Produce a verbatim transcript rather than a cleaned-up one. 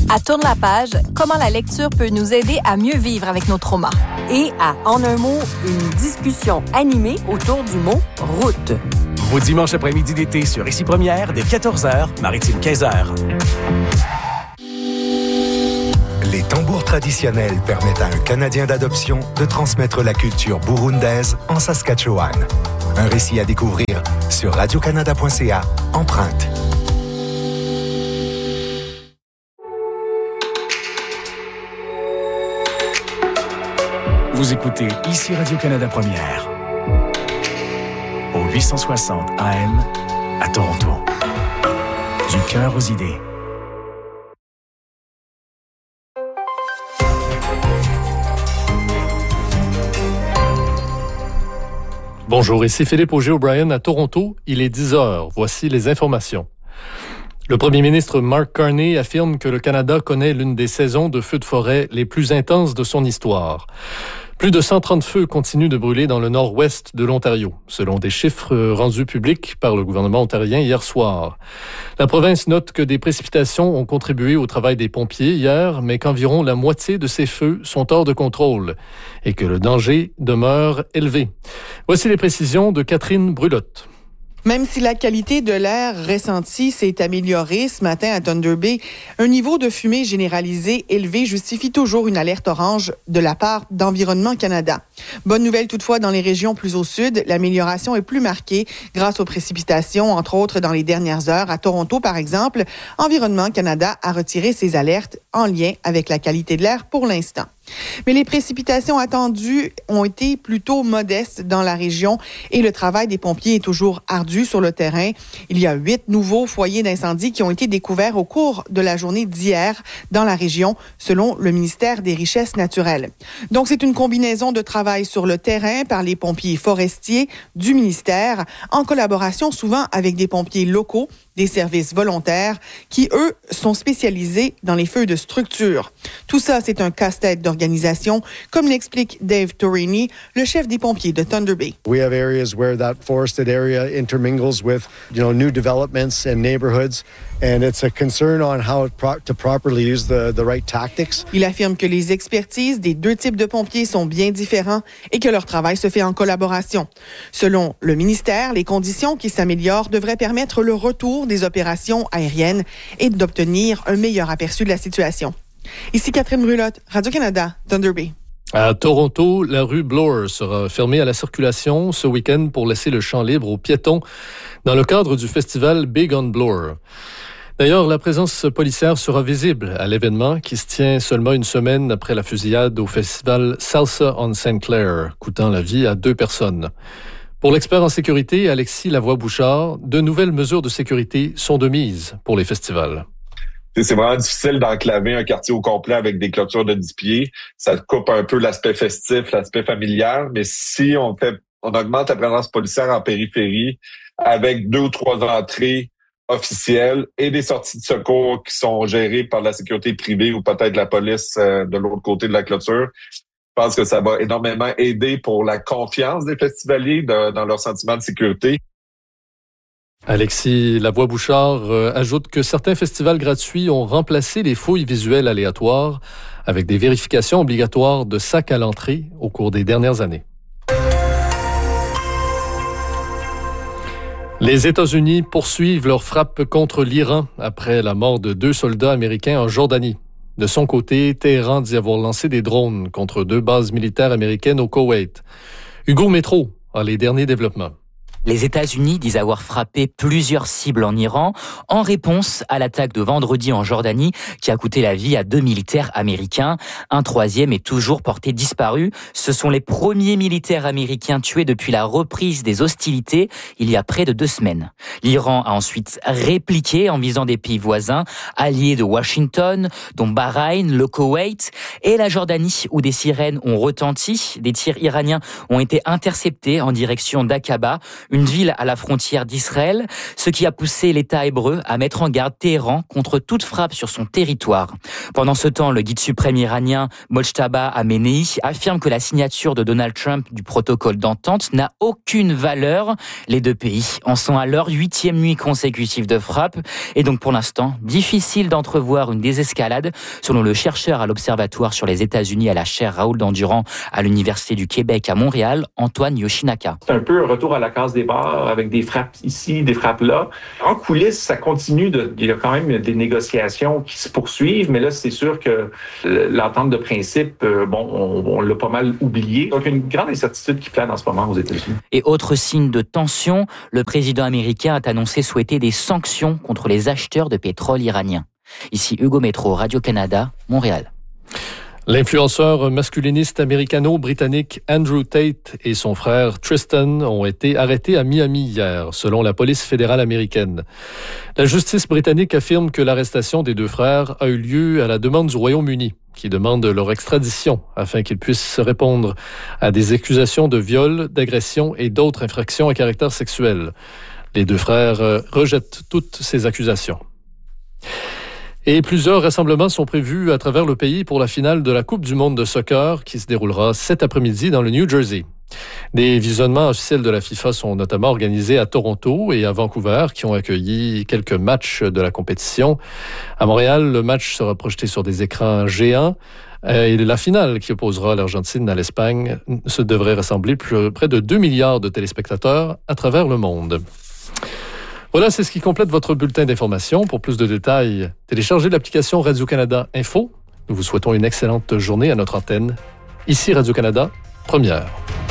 À Tourne la page, comment la lecture peut nous aider à mieux vivre avec nos traumas. Et à En un mot, une discussion animée autour du mot « route ». Vos dimanches après-midi d'été sur Ici Première, dès quatorze heures, Maritime quinze heures. Les tambours traditionnels permettent à un Canadien d'adoption de transmettre la culture burundaise en Saskatchewan. Un récit à découvrir sur radio canada point c a, empreinte. Vous écoutez Ici Radio-Canada Première. Au huit cent soixante A M à Toronto. Du cœur aux idées. Bonjour, ici Philippe Auger-O'Brien à Toronto. Il est dix heures. Voici les informations. Le premier ministre Mark Carney affirme que le Canada connaît l'une des saisons de feux de forêt les plus intenses de son histoire. Plus de cent trente feux continuent de brûler dans le nord-ouest de l'Ontario, selon des chiffres rendus publics par le gouvernement ontarien hier soir. La province note que des précipitations ont contribué au travail des pompiers hier, mais qu'environ la moitié de ces feux sont hors de contrôle et que le danger demeure élevé. Voici les précisions de Catherine Brulotte. Même si la qualité de l'air ressentie s'est améliorée ce matin à Thunder Bay, un niveau de fumée généralisé élevé justifie toujours une alerte orange de la part d'Environnement Canada. Bonne nouvelle toutefois, dans les régions plus au sud, l'amélioration est plus marquée grâce aux précipitations, entre autres dans les dernières heures. À Toronto, par exemple, Environnement Canada a retiré ses alertes en lien avec la qualité de l'air pour l'instant. Mais les précipitations attendues ont été plutôt modestes dans la région et le travail des pompiers est toujours ardu sur le terrain. Il y a huit nouveaux foyers d'incendie qui ont été découverts au cours de la journée d'hier dans la région, selon le ministère des Richesses naturelles. Donc, c'est une combinaison de travail sur le terrain par les pompiers forestiers du ministère, en collaboration souvent avec des pompiers locaux, des services volontaires qui, eux, sont spécialisés dans les feux de structure. Tout ça, c'est un casse-tête d'organisation, comme l'explique Dave Torini, le chef des pompiers de Thunder Bay. We have areas where that forested area intermingles with, you know, new developments and neighborhoods, and it's a concern on how pro- to properly use the, the right tactics. Il affirme que les expertises des deux types de pompiers sont bien différents et que leur travail se fait en collaboration. Selon le ministère, les conditions qui s'améliorent devraient permettre le retour des opérations aériennes et d'obtenir un meilleur aperçu de la situation. Ici Catherine Brulotte, Radio-Canada, Thunder Bay. À Toronto, la rue Bloor sera fermée à la circulation ce week-end pour laisser le champ libre aux piétons dans le cadre du festival Big on Bloor. D'ailleurs, la présence policière sera visible à l'événement qui se tient seulement une semaine après la fusillade au festival Salsa on Saint Clair, coûtant la vie à deux personnes. Pour l'expert en sécurité, Alexis Lavoie-Bouchard, de nouvelles mesures de sécurité sont de mise pour les festivals. C'est vraiment difficile d'enclaver un quartier au complet avec des clôtures de dix pieds. Ça coupe un peu l'aspect festif, l'aspect familial. Mais si on fait, on augmente la présence policière en périphérie avec deux ou trois entrées officielles et des sorties de secours qui sont gérées par la sécurité privée ou peut-être la police euh, de l'autre côté de la clôture, je pense que ça va énormément aider pour la confiance des festivaliers de, dans leur sentiment de sécurité. Alexis Lavoie-Bouchard euh, ajoute que certains festivals gratuits ont remplacé les fouilles visuelles aléatoires avec des vérifications obligatoires de sacs à l'entrée au cours des dernières années. Les États-Unis poursuivent leur frappe contre l'Iran après la mort de deux soldats américains en Jordanie. De son côté, Téhéran dit avoir lancé des drones contre deux bases militaires américaines au Koweït. Hugo Métro a les derniers développements. Les États-Unis disent avoir frappé plusieurs cibles en Iran en réponse à l'attaque de vendredi en Jordanie qui a coûté la vie à deux militaires américains. Un troisième est toujours porté disparu. Ce sont les premiers militaires américains tués depuis la reprise des hostilités il y a près de deux semaines. L'Iran a ensuite répliqué en visant des pays voisins, alliés de Washington, dont Bahreïn, le Koweït et la Jordanie où des sirènes ont retenti. Des tirs iraniens ont été interceptés en direction d'Aqaba, une ville à la frontière d'Israël, ce qui a poussé l'État hébreu à mettre en garde Téhéran contre toute frappe sur son territoire. Pendant ce temps, le guide suprême iranien Mojtaba Amenei affirme que la signature de Donald Trump du protocole d'entente n'a aucune valeur. Les deux pays en sont à leur huitième nuit consécutive de frappe et donc pour l'instant, difficile d'entrevoir une désescalade, selon le chercheur à l'Observatoire sur les États-Unis à la chaire Raoul Dandurand à l'Université du Québec à Montréal, Antoine Yoshinaka. C'est un peu un retour à la case des bars avec des frappes ici, des frappes là. En coulisses, ça continue. De, il y a quand même des négociations qui se poursuivent, mais là, c'est sûr que l'entente de principe, bon, on, on l'a pas mal oublié. Donc, il y a une grande incertitude qui plane en ce moment aux États-Unis. Et autre signe de tension, le président américain a annoncé souhaiter des sanctions contre les acheteurs de pétrole iranien. Ici Hugo Métro, Radio-Canada, Montréal. L'influenceur masculiniste américano-britannique Andrew Tate et son frère Tristan ont été arrêtés à Miami hier, selon la police fédérale américaine. La justice britannique affirme que l'arrestation des deux frères a eu lieu à la demande du Royaume-Uni, qui demande leur extradition afin qu'ils puissent répondre à des accusations de viol, d'agression et d'autres infractions à caractère sexuel. Les deux frères rejettent toutes ces accusations. Et plusieurs rassemblements sont prévus à travers le pays pour la finale de la Coupe du monde de soccer qui se déroulera cet après-midi dans le New Jersey. Des visionnements officiels de la FIFA sont notamment organisés à Toronto et à Vancouver qui ont accueilli quelques matchs de la compétition. À Montréal, le match sera projeté sur des écrans géants. Et la finale qui opposera l'Argentine à l'Espagne se devrait rassembler plus, près de deux milliards de téléspectateurs à travers le monde. Voilà, c'est ce qui complète votre bulletin d'information. Pour plus de détails, téléchargez l'application Radio-Canada Info. Nous vous souhaitons une excellente journée à notre antenne. Ici Radio-Canada, première.